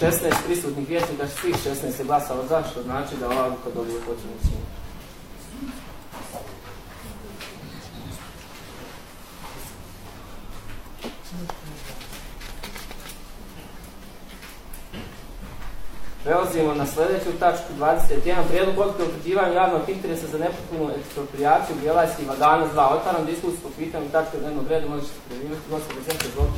16 prisutnih vijećnika, svih 16 je glasalo za, što znači da ova odluka dobije potrebnu većinu. Prelazimo na sljedeću tačku 21. Prijedlog odluke o utvrđivanju javnog interesa za nepotpunu eksproprijaciju Bjelajskih vagana 2. Otvaram diskusiju po pitanju tačke dnevnog reda, možete se prijaviti. Gospodin Vicente, izvolite.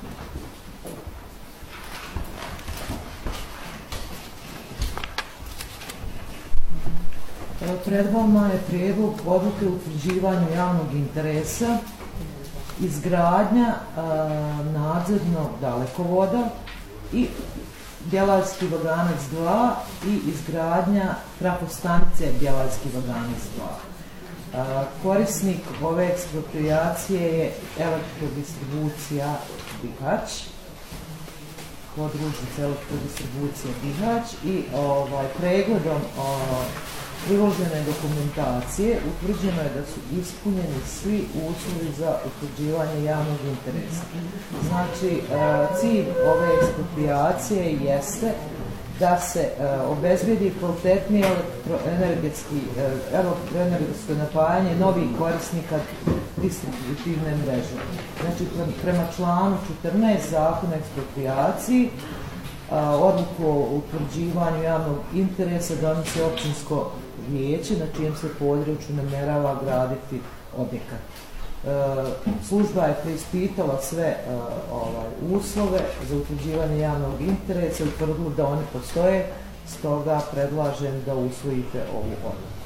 Pred vama je prijedlog odluke o utvrđivanju javnog interesa, izgradnja nadzornog dalekovoda i Bjelajski vaganac 2 i izgradnja trafostanice Bjelajski vaganac 2. Korisnik ove ekspropriacije je Elektrodistribucija Bihać, podružnica Elektrodistribucija Bihać i pregledom priložene dokumentacije utvrđeno je da su ispunjeni svi uslovi za utvrđivanje javnog interesa. Znači, cilj ove ekspropriacije jeste da se obezbedi kvalitetnije elektroenergetsko napajanje novih korisnika distributivne mreže. Znači, prema članu 14 Zakona o eksproprijaciji, odluku o utvrđivanju javnog interesa donosi općinsko vijeće na čijem se području namjerava graditi objekat. Služba je preispitala sve uslove za utvrđivanje javnog interesa i utvrdila da oni postoje, stoga predlažem da usvojite ovu odluku.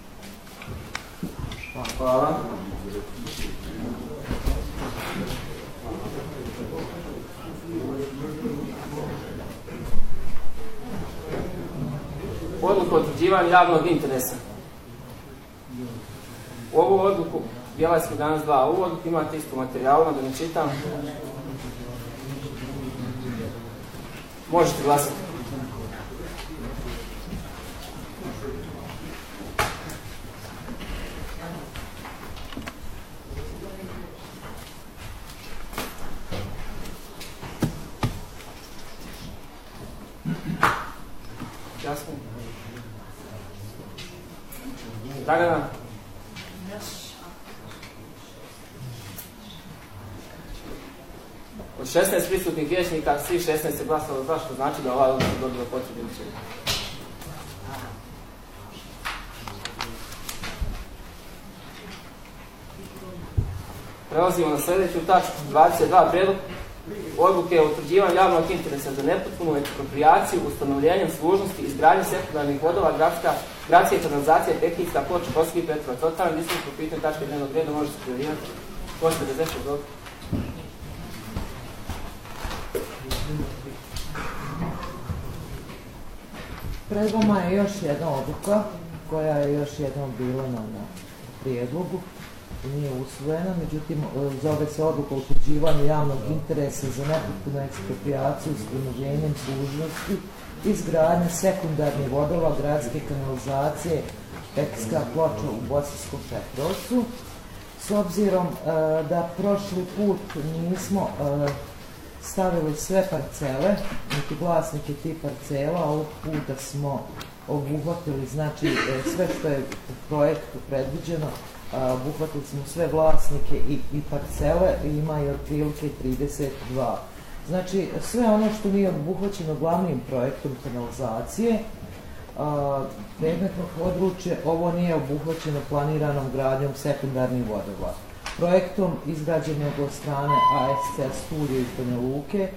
Hvala. Odluku o utvrđivanju javnog interesa. U ovu odluku Bjelajski vaganac 2, ovu odluku imate isto materijalno, da ne čitam. Možete glasati. Jasno? Dragana? Od 16 prisutnih vijećnika, svih 16 je glasalo za, što znači da ova odluka dobila potrebnu većinu. Prelazimo na sljedeću tačku 22. Prijedlog odluke o utvrđivanju javnog interesa za nepotpunu eksproprijaciju, ustanovljenjem služnosti, izgradnje sekundarnih vodova, gradska i kanalizacija, tehnička ploča, Koski i Petrovac. Otvaram diskusiju po pitanju tačke dnevnog reda, možete se prijaviti. Gospodin Bezeš, izvolite. Pred vama je još jedna odluka koja je još jednom bila na prijedlogu i nije usvojena, međutim zove se odluka o utvrđivanju javnog interesa za nepotpunu eksproprijaciju s ustanovljenjem služnosti, izgradnje sekundarnih vodova, gradske kanalizacije, tehnička ploča u Bosanskom Petrovcu. S obzirom da prošli put nismo stavili sve parcele, niti vlasnike tih parcela, ovog puta smo obuhvatili, znači sve što je u projektu predviđeno, obuhvatili smo sve vlasnike i parcele, ima i otprilike 32. Znači sve ono što nije obuhvaćeno glavnim projektom kanalizacije, predmetno područje, ovo nije obuhvaćeno planiranom gradnjom sekundarnih vodova. Projektom izgrađenog od strane ASC studije iz Banja Luke,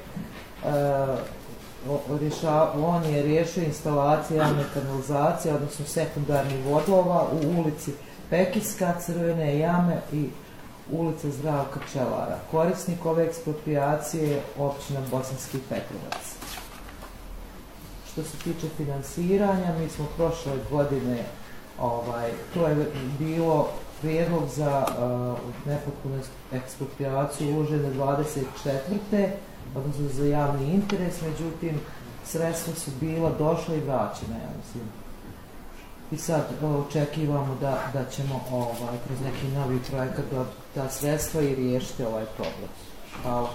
on je riješio instalacije javne kanalizacije, odnosno sekundarnih vodova u ulici Pekiska, Crvene jame i ulica Zdravka Pčelara. Korisnik ove ekspropriacije je općina Bosanski Petrovac. Što se tiče finansiranja, mi smo prošle godine, to je bilo prijedlog za nepotpunu ekspropriaciju uložene 24. odnosno za javni interes, međutim sredstva su bila došla i vraćena, ja mislim. I sad očekivamo da ćemo kroz neki novi projekat ta sredstva i riješiti ovaj problem. Hvala.